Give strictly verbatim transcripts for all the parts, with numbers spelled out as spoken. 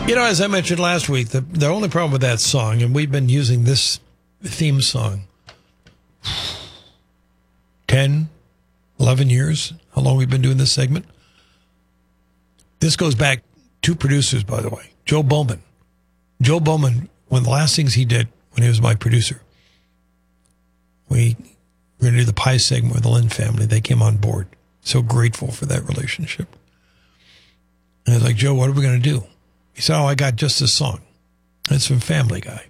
You know, as I mentioned last week, the, the only problem with that song, and we've been using this theme song ten, eleven years, how long we've been doing this segment. This goes back two producers, by the way. Joe Bowman. Joe Bowman, one of the last things he did when he was my producer, we were going to do the Pie segment with the Lynn family. They came on board. So grateful for that relationship. And I was like, Joe, what are we going to do? He said, oh, I got just this song. It's from Family Guy.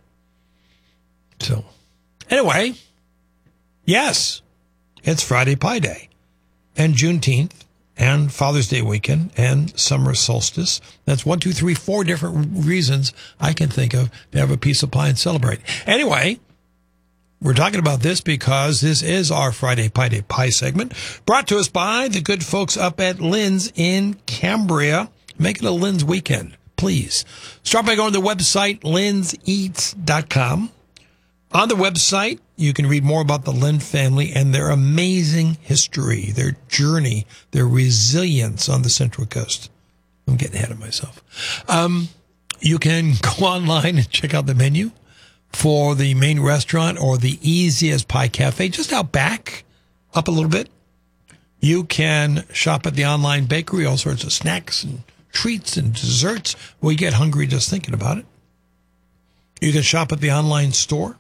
So, anyway, yes, it's Friday Pie Day and Juneteenth and Father's Day weekend and summer solstice. That's one, two, three, four different reasons I can think of to have a piece of pie and celebrate. Anyway, we're talking about this because this is our Friday Pie Day Pie segment, brought to us by the good folks up at Lynn's in Cambria. Make it a Lynn's weekend, please. Start by going to the website, lynns eats dot com. On the website, you can read more about the Lynn family and their amazing history, their journey, their resilience on the Central Coast. I'm getting ahead of myself. Um, you can go online and check out the menu for the main restaurant or the Easiest Pie Cafe, just out back, up a little bit. You can shop at the online bakery, all sorts of snacks and treats and desserts. We get hungry just thinking about it. You can shop at the online store.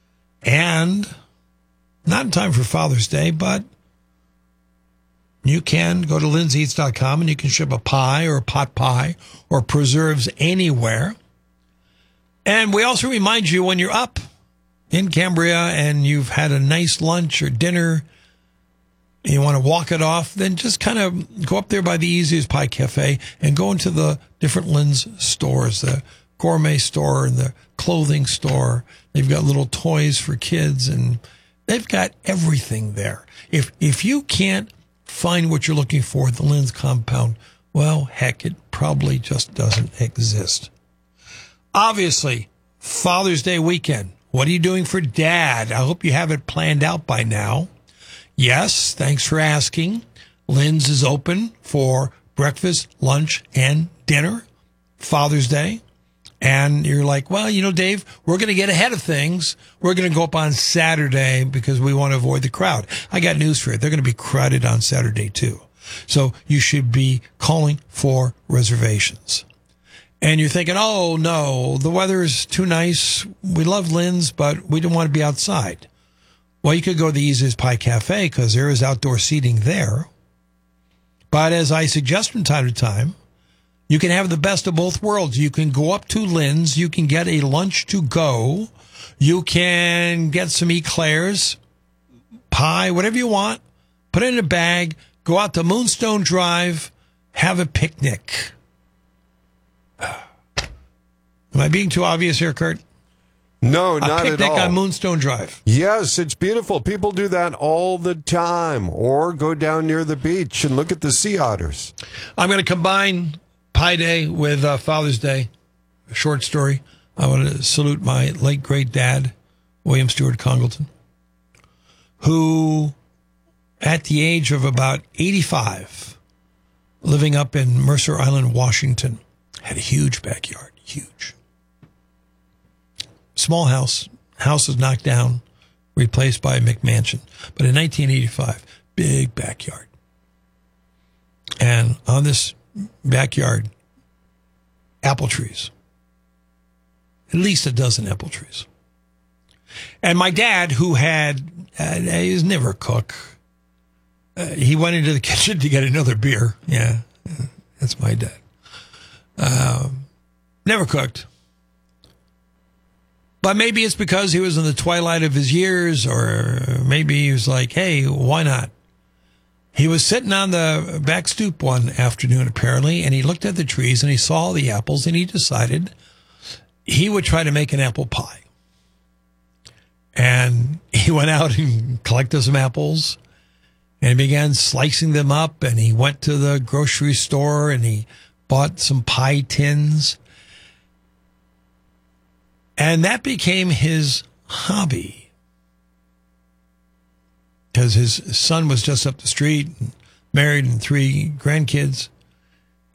And not in time for Father's Day, but you can go to lynns eats dot com and you can ship a pie or a pot pie or preserves anywhere. And we also remind you when you're up in Cambria and you've had a nice lunch or dinner, and you want to walk it off, then just kind of go up there by the Easiest Pie Cafe and go into the different Lynn's stores, the gourmet store and the clothing store. They've got little toys for kids and they've got everything there. If if you can't find what you're looking for at the Lynn's compound, well, heck, it probably just doesn't exist. Obviously, Father's Day weekend. What are you doing for Dad? I hope you have it planned out by now. Yes, thanks for asking. Lynn's is open for breakfast, lunch, and dinner, Father's Day. And you're like, well, you know, Dave, we're going to get ahead of things. We're going to go up on Saturday because we want to avoid the crowd. I got news for you. They're going to be crowded on Saturday, too. So you should be calling for reservations. And you're thinking, oh, no, the weather is too nice. We love Lynn's, but we don't want to be outside. Well, you could go to the Easiest Pie Cafe because there is outdoor seating there. But as I suggest from time to time, you can have the best of both worlds. You can go up to Lynn's. You can get a lunch to go. You can get some eclairs, pie, whatever you want. Put it in a bag. Go out to Moonstone Drive. Have a picnic. Am I being too obvious here, Kurt? No, a not at all. A picnic on Moonstone Drive. Yes, it's beautiful. People do that all the time. Or go down near the beach and look at the sea otters. I'm going to combine Pie Day with uh, Father's Day, a short story. I want to salute my late great dad, William Stewart Congleton, who, at the age of about eighty-five, living up in Mercer Island, Washington, had a huge backyard, huge. Small house, house was knocked down, replaced by a McMansion. But in nineteen eighty-five, big backyard. And on this backyard, apple trees. At least a dozen apple trees. And my dad, who had, uh, he was never a cook, uh, he went into the kitchen to get another beer. Yeah, that's my dad. Uh, never cooked. But maybe it's because he was in the twilight of his years, or maybe he was like, hey, why not? He was sitting on the back stoop one afternoon, apparently, and he looked at the trees and he saw all the apples and he decided he would try to make an apple pie. And he went out and collected some apples and he began slicing them up, and he went to the grocery store and he bought some pie tins. And that became his hobby. Because his son was just up the street, and married and three grandkids.